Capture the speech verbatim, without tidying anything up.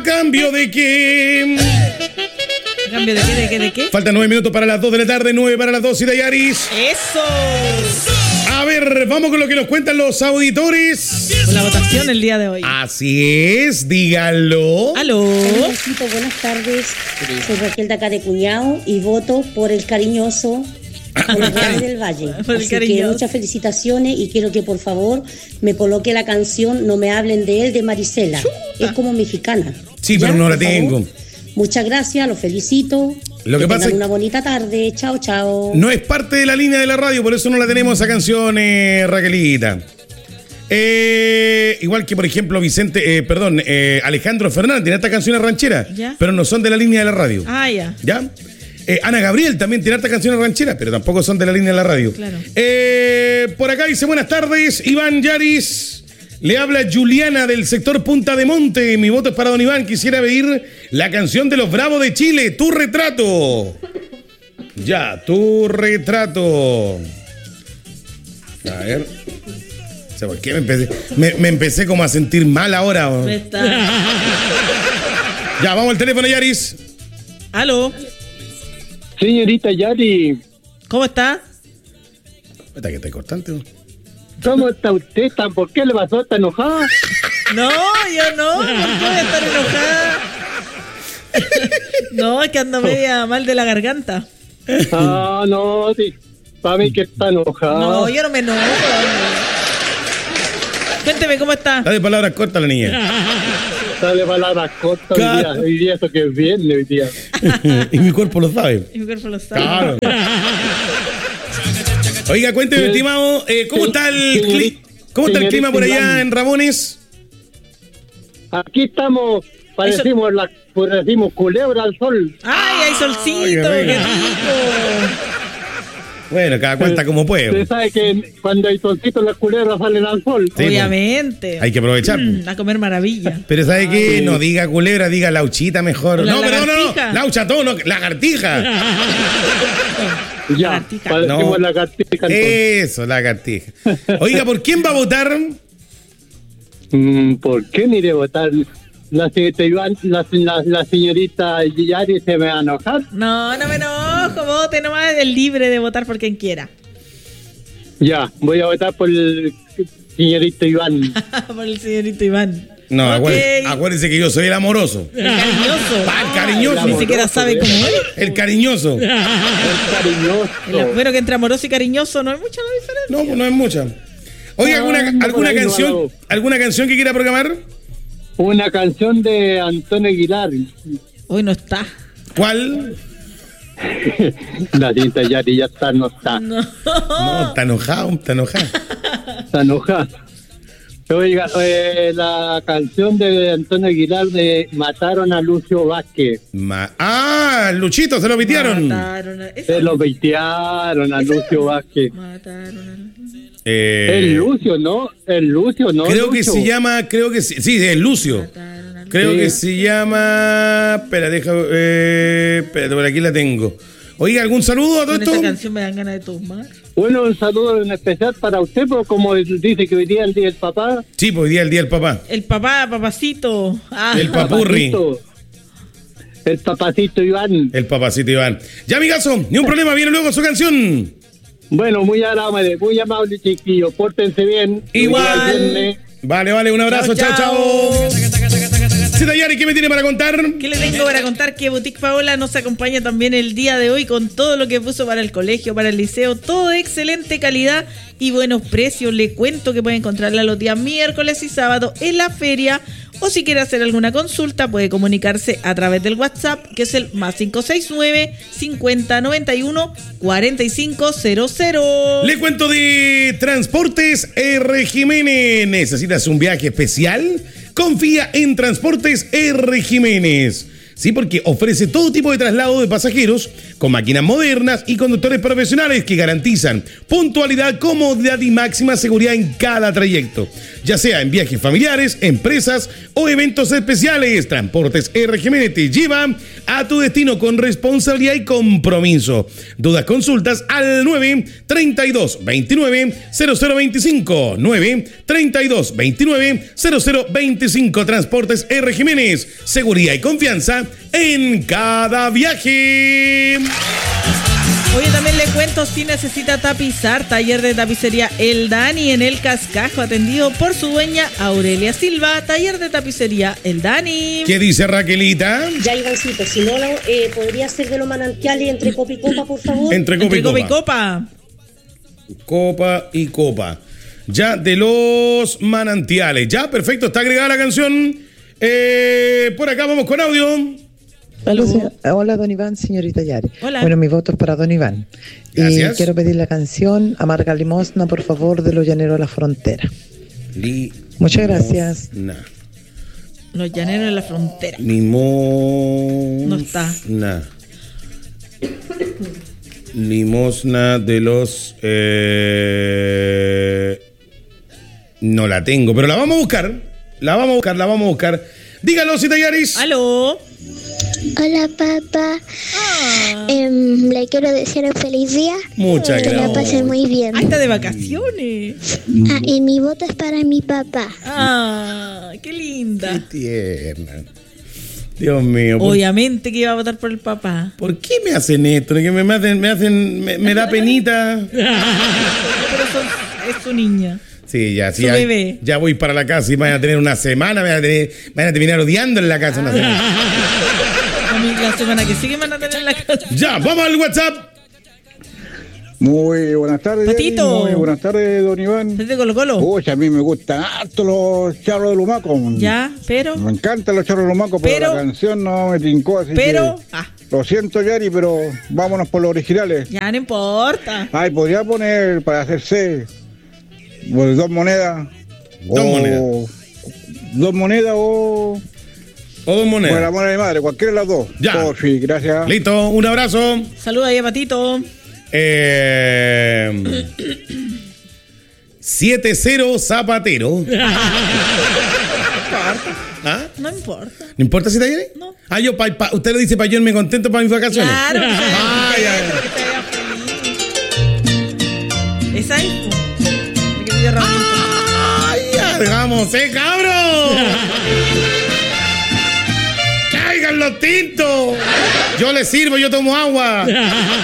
cambio de qué? ¿A cambio de qué, de qué, de qué? Faltan nueve minutos para las dos de la tarde, nueve para las dos y Dayaris. ¡Eso! A ver, vamos con lo que nos cuentan los auditores. Con la votación el día de hoy. Así es, díganlo. ¡Aló! Hola, Luisito, buenas tardes. Soy Raquel de acá de Cuñado y voto por el cariñoso, por el Rey del Valle. Por el Así que cariñoso. muchas felicitaciones y quiero que por favor me coloque la canción No me hablen de él de Marisela. Es como mexicana. Sí, ¿Ya? pero no la Por favor. tengo. Muchas gracias, los felicito. Lo que pasa tengan es- una bonita tarde. Chao, chao. No es parte de la línea de la radio, por eso no la tenemos esa canción, eh, Raquelita. Eh, igual que, por ejemplo, Vicente, eh, perdón, eh, Alejandro Fernández, tiene estas canciones rancheras, Ya. pero no son de la línea de la radio. Ah, ya. ¿Ya? Eh, Ana Gabriel también tiene hartas canciones rancheras, pero tampoco son de la línea de la radio. Claro. Eh, por acá dice, buenas tardes, Iván Yaris. Le habla Juliana del sector Punta de Monte. Mi voto es para don Iván. Quisiera pedir la canción de los Bravos de Chile, Tu Retrato. Ya, Tu Retrato. A ver. O sea, ¿por qué me empecé? Me, me empecé como a sentir mal ahora. ¿O? Está. Ya, vamos al teléfono, Yaris. ¡Aló! Señorita Yari, ¿Cómo está? Está que está cortante. ¿No? ¿cómo está usted? ¿Por qué le pasó? ¿Está enojada? No, yo no. ¿Por qué voy a estar enojada? No, es que ando media mal de la garganta. Ah, no, sí. Para mí que está enojada. No, yo no me enojo. Cuénteme, ¿cómo está? Está de palabras cortas la niña. Sale palabras cortas hoy día. Claro. Hoy día, eso que es viernes hoy día. Y mi cuerpo lo sabe. Y mi cuerpo lo sabe. Claro. Oiga, cuénteme, Sí. estimado, eh, ¿cómo Sí, está el señorita- cli- cómo está el clima por allá señorita en Ramones? Aquí estamos, parecimos, la, parecimos culebra al sol. ¡Ay, hay solcito! Ay, qué ¡Qué rico. rico! Bueno, cada cual está como Usted puede. sabe que cuando hay solcito las culebras salen al sol. Sí, Obviamente. Hay que aprovechar. Mm, a comer maravilla. Pero ¿sabe qué? sí. No diga culebra, diga lauchita mejor. La no, perdón, no, no. lagartija. Laucha todo, no, lagartija. Ya, Lagartija. parecimos No. la cartija entonces. Eso, lagartija. Oiga, ¿por quién va a votar? Mm, ¿Por qué ni de votar? La señorita Iván, la, la, la señorita Yari se me va a enojar. No, no me enojo. Vote nomás. Es libre de votar por quien quiera. Ya, voy a votar por el señorito Iván. Por el señorito Iván. No, Ok. acuérdese, acuérdese que yo soy el amoroso. El cariñoso. Ah, el cariñoso. Ni siquiera sabe cómo es. El cariñoso. Es cariñoso. El- Bueno, que entre amoroso y cariñoso no hay mucha la diferencia. No, pues no es mucha. Oiga, ¿alguna, Ah, por alguna ahí no canción hago. alguna canción que quiera programar? Una canción de Antonio Aguilar. Hoy no está. ¿Cuál? La señorita Yari ya está, no está. No. No, está enojado, está enojado. Está enojada. Oiga, eh, la canción de Antonio Aguilar de Mataron a Lucio Vázquez. Ma- ah, Luchito, se lo pitearon. Mataron a... esa- Se lo veitearon a Lucio Vázquez. Mataron a... Eh, El Lucio, ¿no? El Lucio, ¿no? creo que Lucho. se llama, creo que sí, sí, es Lucio. Mataron a... Creo Sí. que se llama. Espera, deja. Eh, espérate, por aquí la tengo. Oiga, ¿algún saludo a todo Con esa esto? canción me dan ganas de tomar. Bueno, un saludo en especial para usted, porque como dice que hoy día es el día del papá. Sí, pues hoy día es el día del papá. El papá, papacito. Ah, El papurri. Papacito. El papacito Iván. El papacito Iván. Ya, amigazo, ni un problema, viene luego su canción. Bueno, muy amable, muy amable, chiquillo. Pórtense bien. Igual. Hoy día es viernes. Vale, vale, un abrazo, chao, chao. Sí, Dayari, ¿qué me tiene para contar? ¿Qué le tengo para contar? Que Boutique Paola nos acompaña también el día de hoy con todo lo que puso para el colegio, para el liceo, todo de excelente calidad y buenos precios. Le cuento que puede encontrarla los días miércoles y sábado en la feria, o si quiere hacer alguna consulta puede comunicarse a través del WhatsApp, que es el más cinco seis nueve, cincuenta noventa y uno, cuarenta y cinco cero cero. Le cuento de Transportes R. Jiménez. ¿Necesitas un viaje especial? Confía en Transportes R. Jiménez. Sí, porque ofrece todo tipo de traslado de pasajeros con con máquinas modernas y conductores profesionales que garantizan puntualidad, comodidad y máxima seguridad en cada trayecto, ya sea en viajes familiares, empresas o eventos especiales. Transportes R G M te lleva a tu destino con responsabilidad y compromiso. Dudas, consultas al nueve treinta y dos veintinueve cero cero veinticinco, nueve treinta y dos veintinueve cero cero veinticinco. Transportes R. Jiménez, seguridad y confianza en cada viaje. Oye, también le cuento, si necesita tapizar, taller de tapicería El Dani en El Cascajo, atendido por su dueña Aurelia Silva. Taller de tapicería El Dani. ¿Qué dice Raquelita? Ya, Ivancito, si no, eh, podría ser de los manantiales entre copa y copa, por favor. Entre copa, entre y, copa copa. y copa. Copa y copa. Ya, de los manantiales. Ya, perfecto, está agregada la canción. Eh, por acá vamos con audio. Hola, señor, hola, don Iván, señorita Yari. Hola. Bueno, mi voto es para don Iván. Gracias. Y quiero pedir la canción Amarga Limosna, por favor, de Los Llaneros de la Frontera. Li Muchas gracias. Limosna. Los Llaneros de la Frontera. Limosna. No está. Limosna de los... Eh... No la tengo, pero la vamos a buscar. La vamos a buscar, la vamos a buscar. Dígalo, Cita Yaris. ¿Aló? Hola, papá. Ah. Eh, le quiero desear un feliz día. Muchas Que gracias. la pasen muy bien. Ah, está de vacaciones. Ah, y mi voto es para mi papá. Ah, qué linda. Qué tierna. Dios mío. ¿Por, Obviamente que iba a votar por el papá. ¿por qué me hacen esto? Que me hacen, me hacen, me, me da penita. Pero son- es su niña. Sí, ya, sí, Su ya, bebé. ya voy para la casa y van a tener una semana, van a, tener, van a terminar odiando en la casa una semana. A mí la semana que sigue van a tener en la casa. Ya, vamos al WhatsApp. Muy buenas tardes, Patito. Yari. Muy buenas tardes, don Iván. ¿Desde Colo Colo? Uy, a mí me gustan harto los charros de Lumaco. Ya, pero. Me encantan los charros de Lumaco, pero, Pero- la canción no me tincó, así Pero. que... Ah, Lo siento, Yari, pero vámonos por los originales. ya no importa. Ay, podría poner para hacerse pues, dos monedas. Dos o- monedas. Dos monedas o... O dos Por el monedas. amor de mi madre, cualquiera de las dos. Ya. Por fin, gracias. Listo, un abrazo. Saluda ahí a Patito. Eh, siete cero Zapatero. ¿Ah? No importa. ¿No importa si te viene? No. Ah, yo, pa, pa- usted lo dice para yo irme contento para mis vacaciones. Claro, que se Ah, vea- ya, ya. que se vea feliz. Esa es. De que pidió Ramón. ¡Ay, ya! ¡Vamos, eh, cabros! ¡Caigan los tintos! Yo les sirvo, yo tomo agua.